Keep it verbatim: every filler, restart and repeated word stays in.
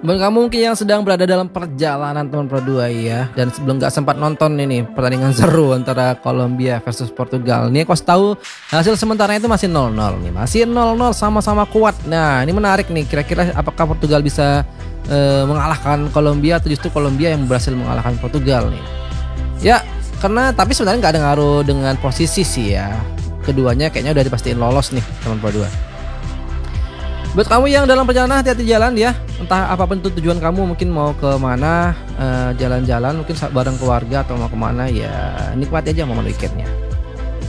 Buat kamu mungkin yang sedang berada dalam perjalanan teman Pro dua ya, dan sebelum nggak sempat nonton ini pertandingan seru antara Kolombia versus Portugal. Nih aku tahu hasil sementara itu masih nol nol nih, masih nol nol sama-sama kuat. Nah, ini menarik nih, kira-kira apakah Portugal bisa uh, mengalahkan Kolombia atau justru Kolombia yang berhasil mengalahkan Portugal nih. Ya, karena tapi sebenarnya nggak ada ngaruh dengan posisi sih ya. Keduanya kayaknya udah dipastiin lolos nih teman Pro dua. Buat kamu yang dalam perjalanan, hati-hati jalan ya. Entah apapun itu tujuan kamu, mungkin mau ke mana, jalan-jalan, uh, mungkin bareng keluarga atau mau kemana ya, nikmati aja momen weekendnya.